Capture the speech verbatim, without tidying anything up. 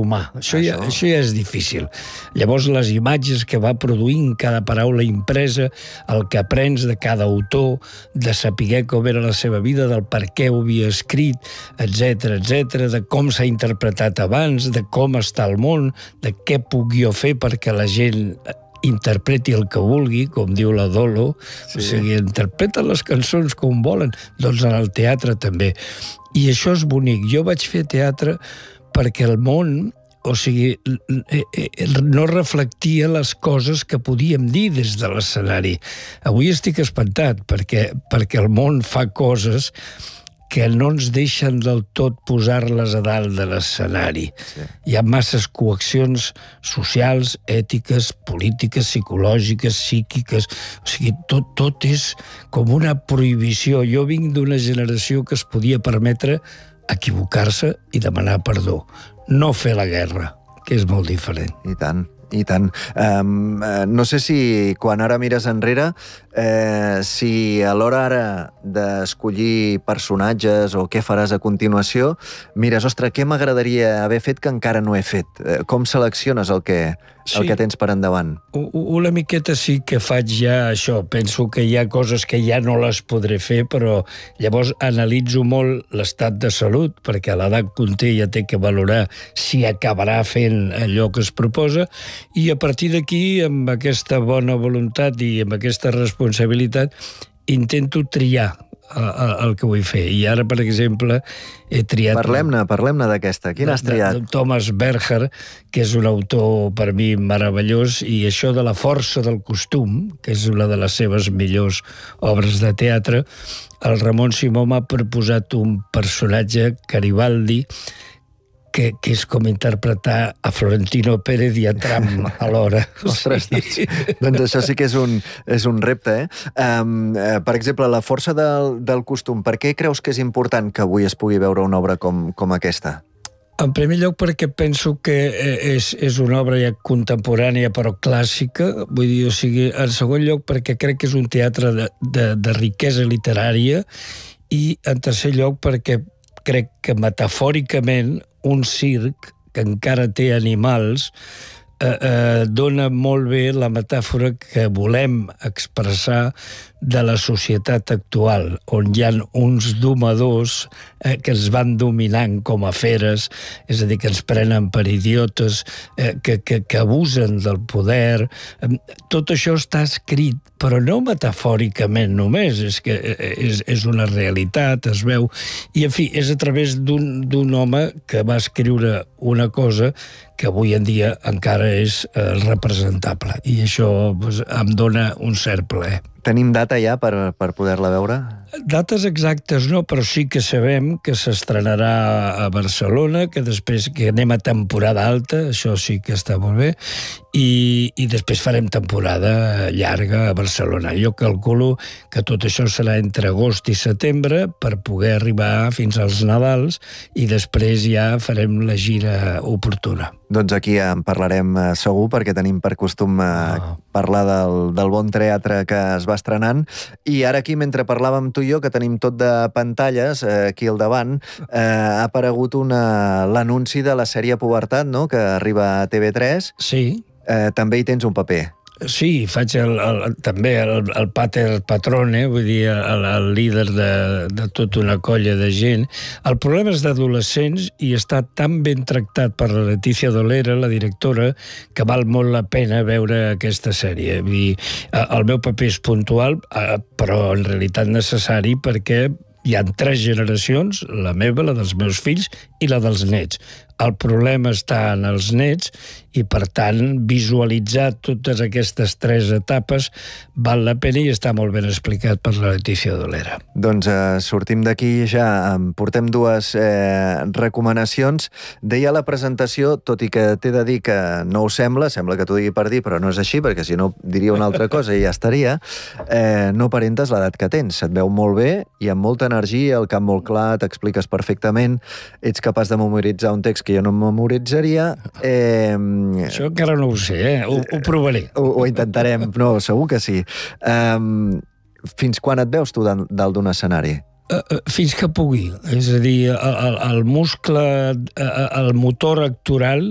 humà. Això, això. Ja, això ja és difícil. Llavors, les imatges que va produint cada paraula impresa, el que aprens de cada autor, de saber com era la seva vida, del per què ho havia escrit, etcètera, etcètera, de com s'ha interpretat abans, de com està el món, de què puc jo fer perquè la gent interpreti el que vulgui, com diu la Dolo, sí. O sigui, interpreten les cançons com volen, doncs en el teatre també. I això és bonic. Jo vaig fer teatre perquè el món, o sigui, no reflectia les coses que podíem dir des de l'escenari. Avui estic espantat perquè, perquè el món fa coses que no ens deixen del tot posar-les a dalt de l'escenari. Sí. Hi ha masses coaccions socials, ètiques, polítiques, psicològiques, psíquiques... O sigui, tot, tot és com una prohibició. Jo vinc d'una generació que es podia permetre equivocar-se i demanar perdó. No fer la guerra, que és molt diferent. I tant. I tant. Um, uh, no sé si quan ara mires enrere, eh, si a l'hora ara d'escollir personatges o què faràs a continuació, mires, ostres, què m'agradaria haver fet que encara no he fet? Eh, com selecciones el que, el sí. que tens per endavant? Una miqueta sí que faig ja això. Penso que hi ha coses que ja no les podré fer, però llavors analitzo molt l'estat de salut, perquè a l'edat que un té ja té que valorar si acabarà fent allò que es proposa, i a partir d'aquí, amb aquesta bona voluntat i amb aquesta responsabilitat, intento triar el que vull fer. I ara, per exemple, he triat... Parlem-ne, parlem-ne d'aquesta. Quina has triat? De Thomas Berger, que és un autor per mi meravellós, i això de la força del costum, que és una de les seves millors obres de teatre, el Ramon Simó m'ha proposat un personatge, Garibaldi, que, que és com interpretar a Florentino Pérez i a Trump alhora. Ostres, doncs, doncs això sí que és un, és un repte, eh? Um, uh, per exemple, la força del, del costum. Per què creus que és important que avui es pugui veure una obra com, com aquesta? En primer lloc perquè penso que és, és una obra ja contemporània però clàssica, vull dir, o sigui, en segon lloc perquè crec que és un teatre de, de, de riquesa literària, i en tercer lloc perquè crec que metafòricament un circ que encara té animals eh, eh, dona molt bé la metàfora que volem expressar de la societat actual, on hi ha uns domadors eh, que ens van dominant com a feres, és a dir, que ens prenen per idiotes, eh, que, que, que abusen del poder. Tot això està escrit, però no metafòricament només, és que és, és una realitat, es veu. I, en fi, és a través d'un home que va escriure una cosa que avui en dia encara és eh, representable. I això doncs, em dona un cert plaer. Tenim data ja per, per poder-la veure? Dates exactes no, però sí que sabem que s'estrenarà a Barcelona, que després que anem a temporada alta, això sí que està molt bé, i, i després farem temporada llarga a Barcelona. Jo calculo que tot això serà entre agost i setembre per poder arribar fins als Nadals i després ja farem la gira oportuna. Doncs aquí en parlarem segur, perquè tenim per costum oh. parlar del, del bon teatre que es va estrenant. I ara aquí, mentre parlàvem tu i jo, que tenim tot de pantalles eh, aquí al davant, eh, ha aparegut l'anunci de la sèrie Pubertat, no?, que arriba a T V tres. Sí. Eh, també hi tens un paper. Sí, faig el, el, també el, el pater patrone, vull dir, el, el líder de, de tota una colla de gent. El problema és d'adolescents i està tan ben tractat per la Letícia Dolera, la directora, que val molt la pena veure aquesta sèrie. Vull dir, el meu paper és puntual, però en realitat necessari, perquè hi ha tres generacions, la meva, la dels meus fills i la dels nets. El problema està en els nets i, per tant, visualitzar totes aquestes tres etapes val la pena i està molt ben explicat per la Letícia Dolera. Doncs eh, sortim d'aquí ja, portem dues eh, recomanacions. Deia la presentació, tot i que t'he de dir que no ho sembla, sembla que t'ho digui per dir, però no és així, perquè si no diria una altra cosa i ja estaria, eh, no aparentes l'edat que tens. Et veu molt bé i amb molta energia, el cap molt clar, t'expliques perfectament, ets capaç de memoritzar un text que jo no memoritzaria. Eh, Això encara no ho sé, eh? Ho, ho provaré. Ho, ho intentarem, no, segur que sí. Um, fins quan et veus tu dalt d'un escenari? Uh, fins que pugui. És a dir, el, el muscle, el motor actoral